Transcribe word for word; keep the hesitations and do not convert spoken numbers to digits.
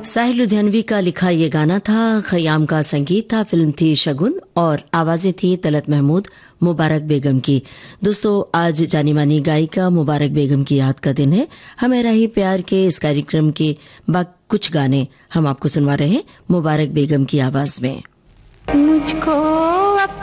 साहिल लुधियानवी का लिखा ये गाना था, खयाम का संगीत था, फिल्म थी शगुन और आवाजें थी तलत महमूद, मुबारक बेगम की। दोस्तों, आज जानी मानी गायिका मुबारक बेगम की याद का दिन है। हमेरा ही प्यार के इस कार्यक्रम के बाद कुछ गाने हम आपको सुनवा रहे हैं मुबारक बेगम की आवाज में। मुझको